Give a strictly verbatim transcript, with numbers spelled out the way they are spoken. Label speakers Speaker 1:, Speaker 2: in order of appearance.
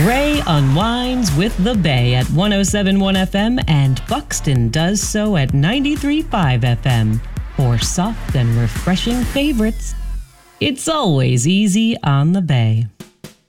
Speaker 1: Gray unwinds with the Bay at one oh seven point one F M, and Buxton does so at ninety-three point five F M. For soft and refreshing favorites, it's always easy on the Bay.